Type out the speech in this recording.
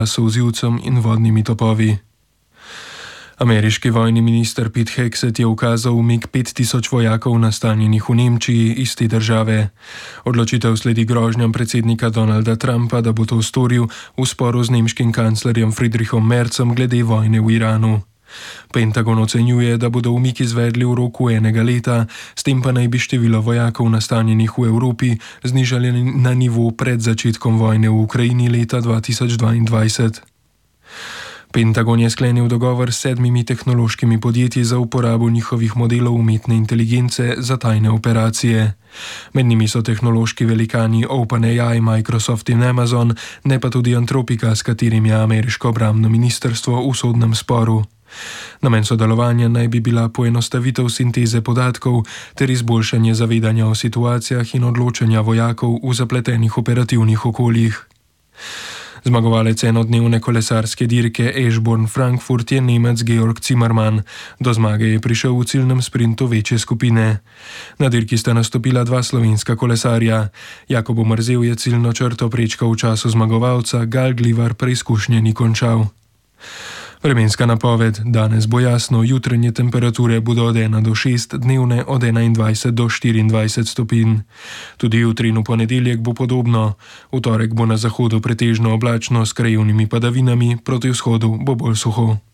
solzivcem in vodnimi topovi. Ameriški vojni minister Pete Hegseth je ukazal umik 5000 vojakov nastanjenih v Nemčiji iz te države. Odločitev sledi grožnjam predsednika Donalda Trumpa, da bo to storil v sporu z nemškim kanclerjem Friedrichom Merzom glede vojne v Iranu. Pentagon ocenjuje, da bodo umik izvedli v roku 1 leta, s tem pa naj bi število vojakov nastanjenih v Evropi znižali na nivo pred začetkom vojne v Ukrajini leta 2022. Pentagon je sklenil dogovor s 7 tehnološkimi podjetji za uporabo njihovih modelov umetne inteligence za tajne operacije. Med njimi so tehnološki velikani OpenAI, Microsoft in Amazon, ne pa tudi Anthropica, s katerim je ameriško obrambno ministrstvo v sodnem sporu. Namen sodelovanja naj bi bila poenostavitev sinteze podatkov ter izboljšanje zavedanja o situacijah in odločanja vojakov v zapletenih operativnih okoljih. Zmagovalec enodnevne kolesarske dirke Eschborn-Frankfurt je Nemec Georg Zimmermann. Do zmage je prišel v ciljnem sprintu večje skupine. Na dirki sta nastopila 2 slovenska kolesarja. Jakob Mrzel je ciljno črto prečkal v času zmagovalca, Gal Glivar preizkušnje ni končal. Vremenska napoved: danes bo jasno, jutranje temperature bodo od 1 do 6, dnevne od 21 do 24 stopinj. Tudi jutri in v ponedeljek bo podobno. V torek bo na zahodu pretežno oblačno s krajevnimi padavinami, proti vzhodu bo bolj suho.